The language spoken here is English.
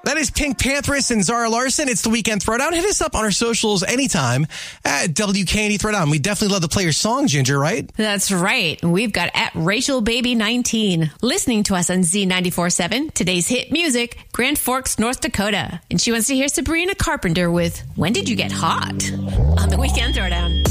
That is Pink Panthers and Zara Larson. It's the Weekend Throwdown. Hit us up on our socials anytime at WKND Throwdown. We definitely love to play your song, Ginger, right? That's right. We've got at RachelBaby19 listening to us on Z94.7, today's hit music, Grand Forks, North Dakota. And she wants to hear Sabrina Carpenter with When Did You Get Hot? On the Weekend Throwdown.